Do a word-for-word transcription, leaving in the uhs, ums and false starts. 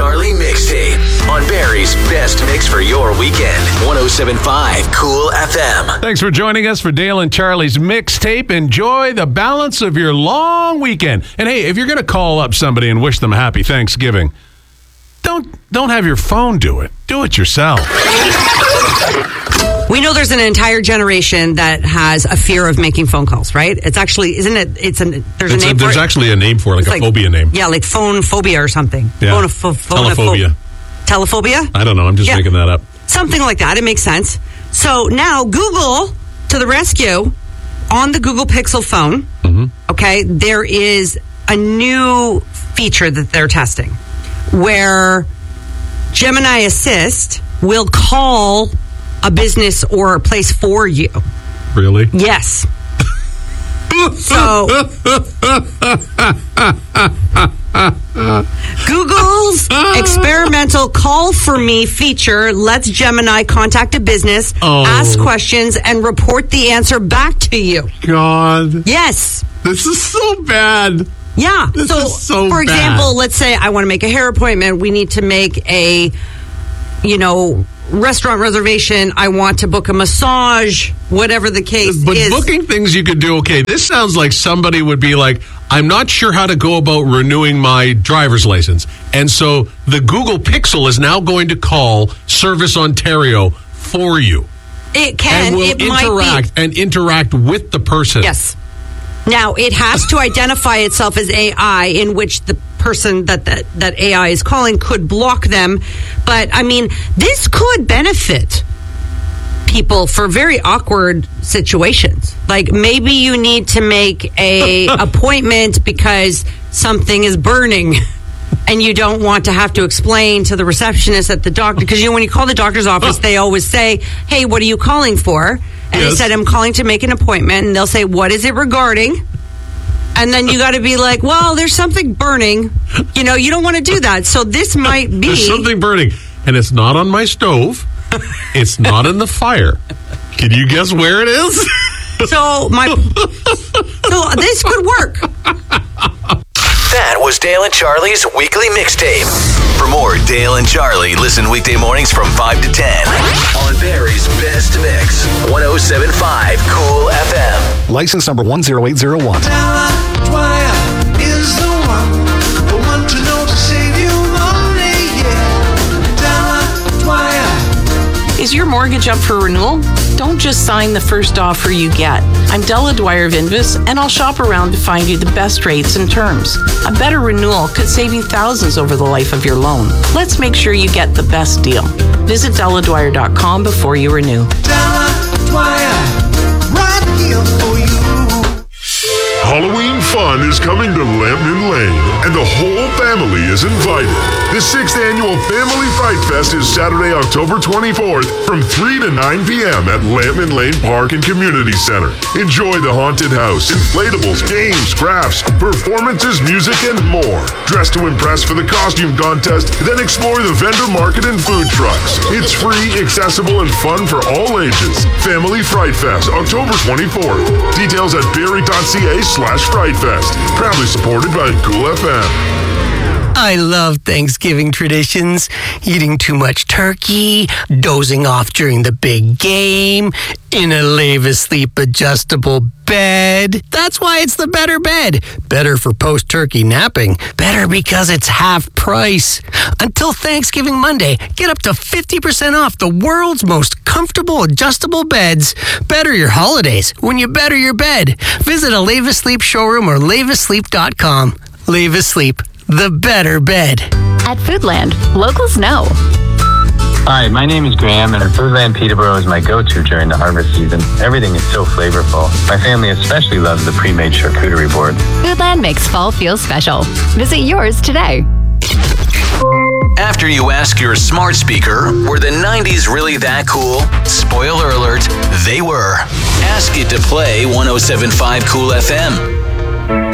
Charlie mixtape on Barry's best mix for your weekend. one oh seven point five Cool F M. Thanks for joining us for Dale and Charlie's mixtape. Enjoy the balance of your long weekend. And hey, if you're going to call up somebody and wish them a happy Thanksgiving, don't don't have your phone do it. Do it yourself. We know there's an entire generation that has a fear of making phone calls, right? It's actually, isn't it? It's an there's It's a a- name there's for it. actually a name for it, like It's a like- phobia name. Yeah, like phone phobia or something. Yeah. Phonopho- phonopho- Telephobia. Telephobia? I don't know. I'm just Yeah. making that up. Something like that. It makes sense. So now Google to the rescue on the Google Pixel phone. Mm-hmm. Okay, there is a new feature that they're testing where Gemini Assist will call a business or a place for you. Really? Yes. So Google's experimental Call For Me feature lets Gemini contact a business, Oh. ask questions, and report the answer back to you. God. Yes. This is so bad. Yeah. This so, is so for bad. example, let's say I want to make a hair appointment. We need to make a, you know, restaurant reservation. I want to book a massage, whatever the case But is. booking things you could do, okay, this sounds like somebody would be like, I'm not sure how to go about renewing my driver's license. And so the Google Pixel is now going to call Service Ontario for you. It can. And will It might be. interact and interact with the person. Yes. Now, it has to identify itself as A I, in which the person that, that that A I is calling could block them. But, I mean, this could benefit people for very awkward situations. Like, maybe you need to make a appointment because something is burning and you don't want to have to explain to the receptionist at the doctor. Because, you know, when you call the doctor's office, they always say, hey, what are you calling for? And Yes. they said, I'm calling to make an appointment. And they'll say, what is it regarding? And then you got to be like, well, there's something burning. You know, you don't want to do that. So this might be. There's something burning. And it's not on my stove. It's not in the fire. Can you guess where it is? So my. So this could work. That was Dale and Charlie's weekly mixtape. For more Dale and Charlie, listen weekday mornings from five to ten on Barry's best mix. one oh seven point five Cool F M. License number one zero eight zero one. Della Dwyer is the one, the one to know to save you money, yeah. Della Dwyer. Is your mortgage up for renewal? Don't just sign the first offer you get. I'm Della Dwyer of Invis, and I'll shop around to find you the best rates and terms. A better renewal could save you thousands over the life of your loan. Let's make sure you get the best deal. Visit Della Dwyer dot com before you renew. Della Dwyer, right here for you. Halloween fun is coming to Lampman Lane, and the whole family is invited. The sixth annual Family Fright Fest is Saturday, October twenty-fourth from three to nine p.m. at Lampman Lane Park and Community Center. Enjoy the haunted house, inflatables, games, crafts, performances, music, and more. Dress to impress for the costume contest, then explore the vendor market and food trucks. It's free, accessible, and fun for all ages. Family Fright Fest, October twenty-fourth. Details at berry.ca slash Fright Fest. Proudly supported by Cool F M. I love Thanksgiving traditions. Eating too much turkey, dozing off during the big game, in a Lave Asleep adjustable bed. That's why it's the better bed. Better for post-turkey napping. Better because it's half price. Until Thanksgiving Monday, get up to fifty percent off the world's most comfortable adjustable beds. Better your holidays when you better your bed. Visit a Lave Asleep showroom or lave asleep dot com. Lave Asleep, the better bed. At Foodland, locals know. Hi, my name is Graham, and Foodland Peterborough is my go-to during the harvest season. Everything is so flavorful. My family especially loves the pre-made charcuterie board. Foodland makes fall feel special. Visit yours today. After you ask your smart speaker, were the nineties really that cool? Spoiler alert, they were. Ask it to play one oh seven point five Cool F M.